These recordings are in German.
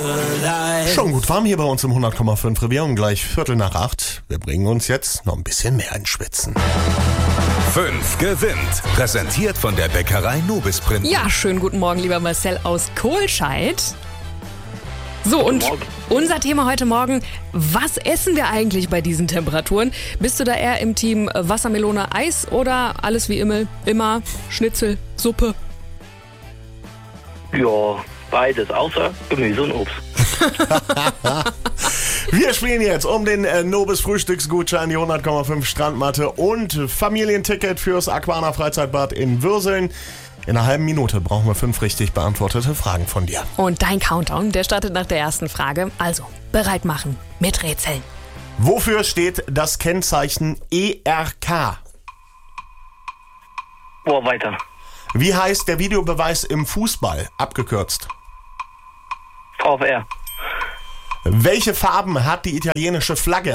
Schon gut warm hier bei uns im 100,5 Revier um gleich 7:45. Wir bringen uns jetzt noch ein bisschen mehr ins Schwitzen. 5 gewinnt. Präsentiert von der Bäckerei Nobis Printen. Ja, schönen guten Morgen, lieber Marcel aus Kohlscheid. So, und unser Thema heute Morgen, was essen wir eigentlich bei diesen Temperaturen? Bist du da eher im Team Wassermelone, Eis oder alles wie immer Schnitzel, Suppe? Ja, beides, außer Gemüse und Obst. Wir spielen jetzt um den Nobis Frühstücksgutschein, die 100,5 Strandmatte und Familienticket fürs Aquana Freizeitbad in Würseln. In einer halben Minute brauchen wir 5 richtig beantwortete Fragen von dir. Und dein Countdown, der startet nach der ersten Frage. Also, bereit machen, mit Rätseln. Wofür steht das Kennzeichen ERK? Weiter. Wie heißt der Videobeweis im Fußball, abgekürzt? VfR. Welche Farben hat die italienische Flagge?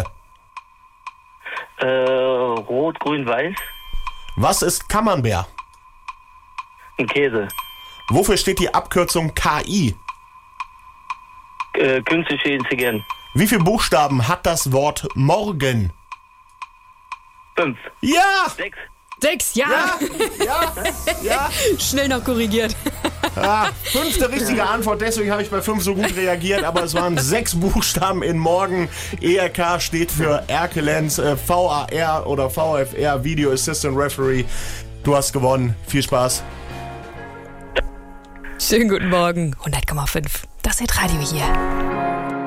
Rot, Grün, Weiß. Was ist Camembert? Ein Käse. Wofür steht die Abkürzung KI? Künstliche Intelligenz. Wie viele Buchstaben hat das Wort morgen? 5. Ja! 6. 6, ja. Ja. Schnell noch korrigiert. 5. richtige Antwort, deswegen habe ich bei 5 so gut reagiert, aber es waren 6 Buchstaben in morgen. ERK steht für Erkelenz, VAR oder VFR, Video Assistant Referee. Du hast gewonnen, viel Spaß. Schönen guten Morgen, 100,5. Das ist Radio hier.